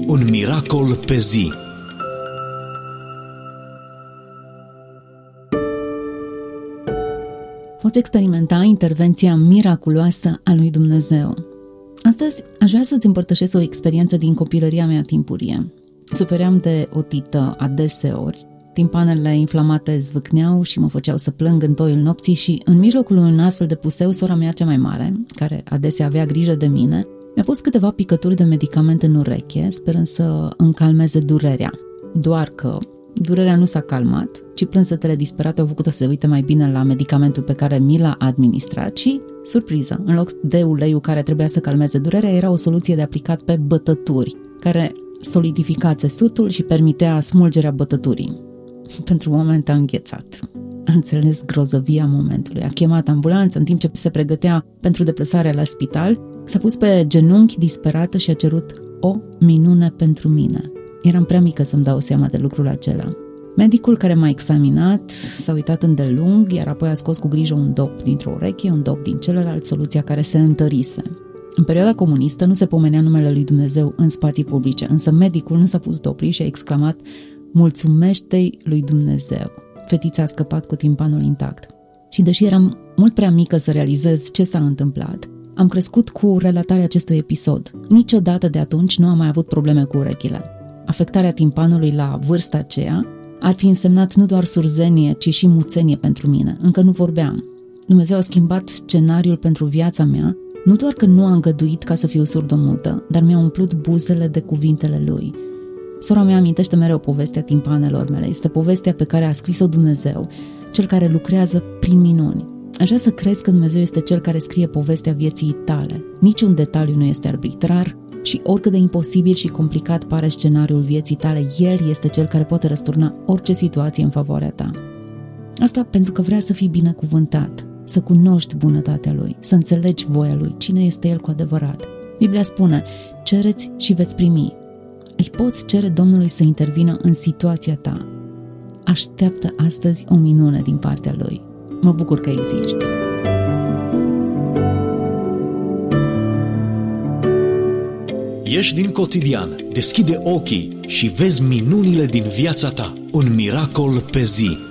Un miracol pe zi. Poți experimenta intervenția miraculoasă a lui Dumnezeu. Astăzi aș vrea să-ți împărtășesc o experiență din copilăria mea timpurie. Sufeream de otită adeseori, timpanele inflamate zvâcneau și mă făceau să plâng în toiul nopții și în mijlocul unui astfel de puseu, sora mea cea mai mare, care adesea avea grijă de mine, mi-a pus câteva picături de medicamente în ureche, sperând să îmi calmeze durerea. Doar că durerea nu s-a calmat, ci plânsetele disperate au făcut-o să se uite mai bine la medicamentul pe care mi l-a administrat și, surpriză, în loc de uleiul care trebuia să calmeze durerea, era o soluție de aplicat pe bătături, care solidifica țesutul și permitea smulgerea bătăturii. Pentru un moment a înghețat. A înțeles grozăvia momentului. A chemat ambulanța în timp ce se pregătea pentru deplasarea la spital. S-a pus pe genunchi disperată și a cerut o minune pentru mine. Eram prea mică să-mi dau seama de lucrul acela. Medicul care m-a examinat s-a uitat îndelung, iar apoi a scos cu grijă un dop dintr-o ureche, un dop din celălalt, soluția care se întărise. În perioada comunistă nu se pomenea numele lui Dumnezeu în spații publice, însă medicul nu s-a putut opri și a exclamat: "Mulțumește-i lui Dumnezeu!" Fetița a scăpat cu timpanul intact. Și deși eram mult prea mică să realizez ce s-a întâmplat, am crescut cu relatarea acestui episod. Niciodată de atunci nu am mai avut probleme cu urechile. Afectarea timpanului la vârsta aceea ar fi însemnat nu doar surzenie, ci și muțenie pentru mine. Încă nu vorbeam. Dumnezeu a schimbat scenariul pentru viața mea, nu doar că nu a îngăduit ca să fiu surdomută, dar mi-a umplut buzele de cuvintele Lui. Sora mea amintește mereu povestea timpanelor mele. Este povestea pe care a scris-o Dumnezeu, Cel care lucrează prin minuni. Aș vrea să crezi că Dumnezeu este Cel care scrie povestea vieții tale. Niciun detaliu nu este arbitrar și oricât de imposibil și complicat pare scenariul vieții tale, El este Cel care poate răsturna orice situație în favoarea ta. Asta pentru că vrea să fii binecuvântat, să cunoști bunătatea Lui, să înțelegi voia Lui, cine este El cu adevărat. Biblia spune: cereți și veți primi. Îi poți cere Domnului să intervină în situația ta. Așteaptă astăzi o minune din partea Lui. Mă bucur că existi. Ieși din cotidian, deschide ochii și vezi minunile din viața ta. Un miracol pe zi.